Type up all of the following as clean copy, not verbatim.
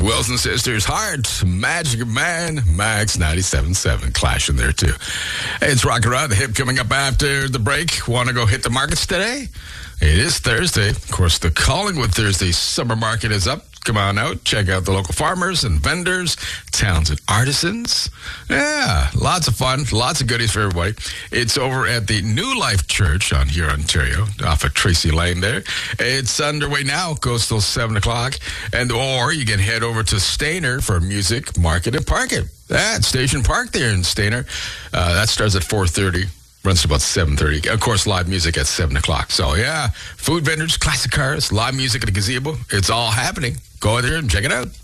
Wilson Sisters, Heart, Magic Man, Max 97.7, Clash in there too. Hey, it's Rock Around the Hip coming up after the break. Want to go hit the markets today? It is Thursday. Of course, the Collingwood Thursday Summer Market is up. Come on out, check out the local farmers and vendors, towns and artisans. Yeah, lots of fun, lots of goodies for everybody. It's over at the New Life Church on here, Ontario, off of Tracy Lane there. It's underway now, goes till 7 o'clock. Or you can head over to Stayner for music, market, and parking. That's Station Park there in Stayner. That starts at 4:30. Runs to about 7:30. Of course, live music at 7 o'clock. So, yeah, food vendors, classic cars, live music at the gazebo. It's all happening. Go there and check it out.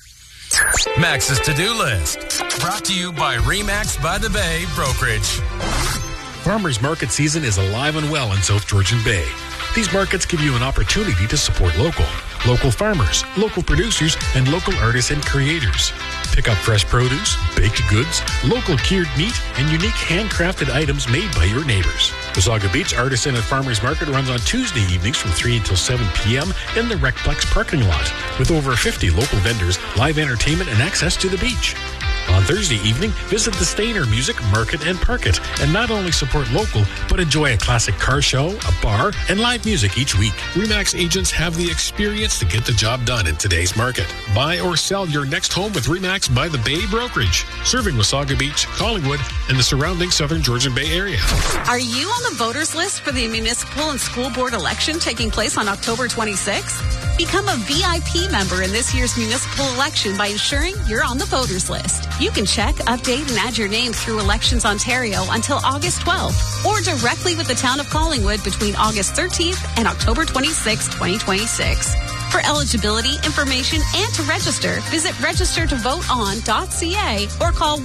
Max's to-do list. Brought to you by RE/MAX by the Bay Brokerage. Farmers Market season is alive and well in South Georgian Bay. These markets give you an opportunity to support local farmers, local producers, and local artists and creators. Pick up fresh produce, baked goods, local cured meat, and unique handcrafted items made by your neighbors. Wasaga Beach Artisan and Farmers Market runs on Tuesday evenings from 3 until 7 p.m. in the Recplex parking lot, with over 50 local vendors, live entertainment, and access to the beach. On Thursday evening, visit the Stayner Music Market and Park It, and not only support local, but enjoy a classic car show, a bar, and live music each week. RE/MAX agents have the experience to get the job done in today's market. Buy or sell your next home with RE/MAX by the Bay Brokerage, serving Wasaga Beach, Collingwood, and the surrounding Southern Georgian Bay area. Are you on the voters list for the municipal and school board election taking place on October 26th? Become a VIP member in this year's municipal election by ensuring you're on the voters list. You can check, update, and add your name through Elections Ontario until August 12th, or directly with the town of Collingwood between August 13th and October 26, 2026. For eligibility, information, and to register, visit registertovoteon.ca or call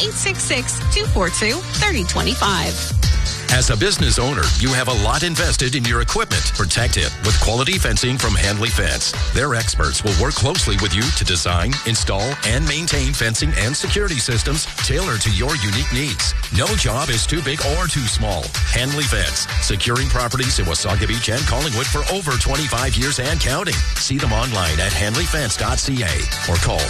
1-866-242-3025. As a business owner, you have a lot invested in your equipment. Protect it with quality fencing from Handley Fence. Their experts will work closely with you to design, install, and maintain fencing and security systems tailored to your unique needs. No job is too big or too small. Handley Fence, securing properties in Wasaga Beach and Collingwood for over 25 years and counting. See them online at handleyfence.ca or call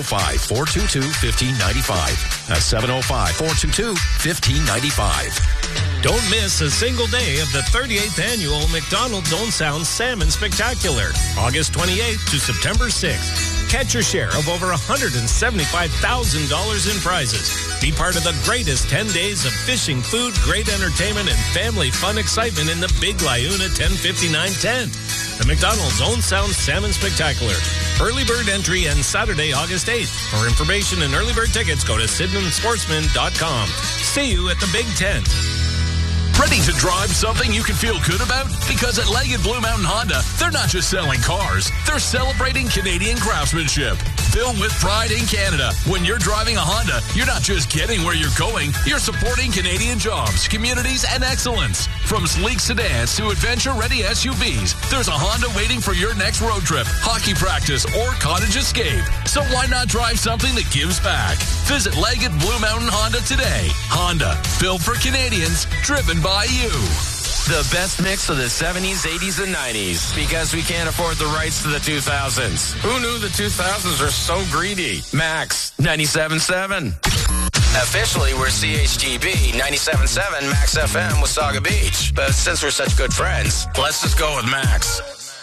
705-422-1595. That's 705-422-1595. Don't miss a single day of the 38th Annual McDonald's Own Sound Salmon Spectacular, August 28th to September 6th. Catch your share of over $175,000 in prizes. Be part of the greatest 10 days of fishing, food, great entertainment, and family fun excitement in the Big Liuna 1059 tent. The McDonald's Own Sound Salmon Spectacular. Early bird entry and Saturday, August 8th. For information and early bird tickets, go to SydneySportsman.com. See you at the Big Tent. Ready to drive something you can feel good about? Because at Leggett Blue Mountain Honda, they're not just selling cars, they're celebrating Canadian craftsmanship. Built with pride in Canada. When you're driving a Honda, you're not just getting where you're going, you're supporting Canadian jobs, communities, and excellence. From sleek sedans to adventure-ready SUVs, there's a Honda waiting for your next road trip, hockey practice, or cottage escape. So why not drive something that gives back? Visit Leggett Blue Mountain Honda today. Honda, built for Canadians, driven by you. The best mix of the 70s, 80s, and 90s. Because we can't afford the rights to the 2000s. Who knew the 2000s are so greedy? Max 97.7. Officially, we're CHGB 97.7 Max FM Wasaga Beach. But since we're such good friends, let's just go with Max.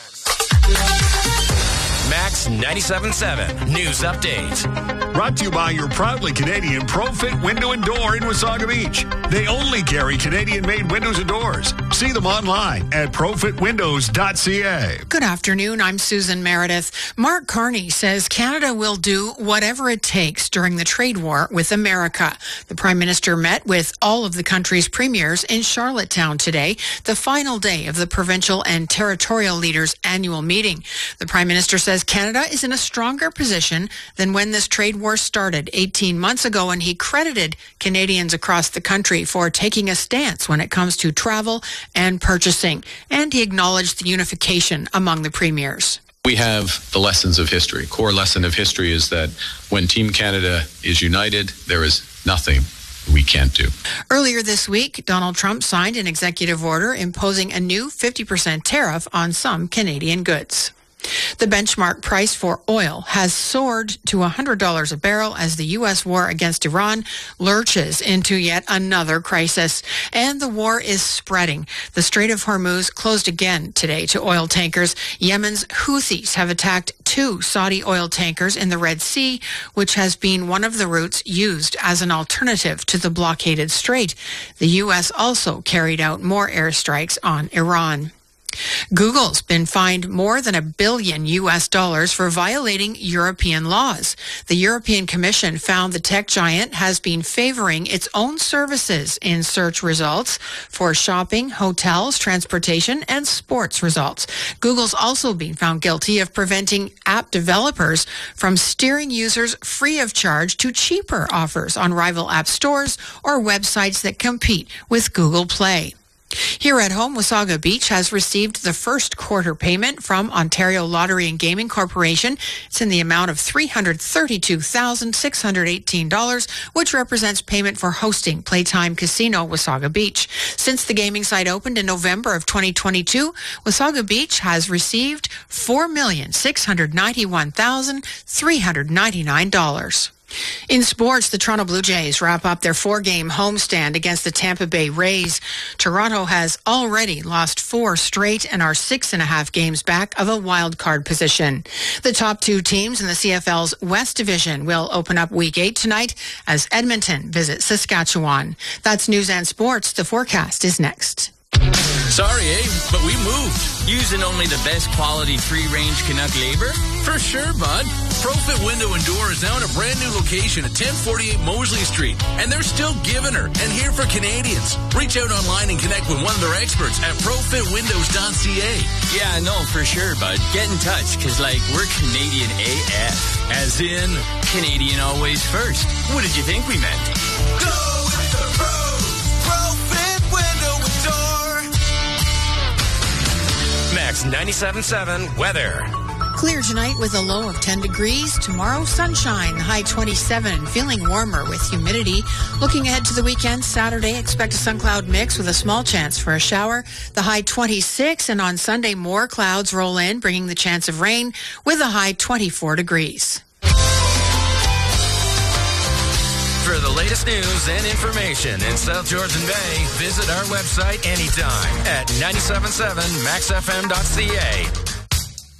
Max 97.7 News Update. Brought to you by your proudly Canadian ProFit Window and Door in Wasaga Beach. They only carry Canadian-made windows and doors. See them online at profitwindows.ca. Good afternoon. I'm Susan Meredith. Mark Carney says Canada will do whatever it takes during the trade war with America. The Prime Minister met with all of the country's premiers in Charlottetown today, the final day of the provincial and territorial leaders' annual meeting. The Prime Minister says Canada is in a stronger position than when this trade war started 18 months ago, and he credited Canadians across the country for taking a stance when it comes to travel and purchasing. And he acknowledged the unification among the premiers. We have the lessons of history. Core lesson of history is that when Team Canada is united, there is nothing we can't do. Earlier this week, Donald Trump signed an executive order imposing a new 50% tariff on some Canadian goods. The benchmark price for oil has soared to $100 a barrel as the U.S. war against Iran lurches into yet another crisis. And the war is spreading. The Strait of Hormuz closed again today to oil tankers. Yemen's Houthis have attacked 2 Saudi oil tankers in the Red Sea, which has been one of the routes used as an alternative to the blockaded strait. The U.S. also carried out more airstrikes on Iran. Google's been fined more than $1 billion for violating European laws. The European Commission found the tech giant has been favoring its own services in search results for shopping, hotels, transportation, and sports results. Google's also been found guilty of preventing app developers from steering users free of charge to cheaper offers on rival app stores or websites that compete with Google Play. Here at home, Wasaga Beach has received the first quarter payment from Ontario Lottery and Gaming Corporation. It's in the amount of $332,618, which represents payment for hosting Playtime Casino Wasaga Beach. Since the gaming site opened in November of 2022, Wasaga Beach has received $4,691,399. In sports, the Toronto Blue Jays wrap up their 4-game homestand against the Tampa Bay Rays. Toronto has already lost 4 straight and are 6.5 games back of a wild card position. The top 2 teams in the CFL's West Division will open up Week 8 tonight as Edmonton visits Saskatchewan. That's news and sports. The forecast is next. Sorry, but we moved. Using only the best quality free-range Canuck labor? For sure, bud. Profit Window and Door is now in a brand new location at 1048 Moseley Street, and they're still giving her and here for Canadians. Reach out online and connect with one of their experts at profitwindows.ca. Yeah, no, for sure, bud. Get in touch, because, we're Canadian AF. As in, Canadian always first. What did you think we meant? Go with the pros. Profit Window and Door. Max 97.7 weather. Clear tonight with a low of 10 degrees. Tomorrow, sunshine, the high 27, feeling warmer with humidity. Looking ahead to the weekend, Saturday, expect a sun cloud mix with a small chance for a shower. The high 26, and on Sunday, more clouds roll in, bringing the chance of rain with a high 24 degrees. For the latest news and information in South Georgian Bay, visit our website anytime at 97.7maxfm.ca.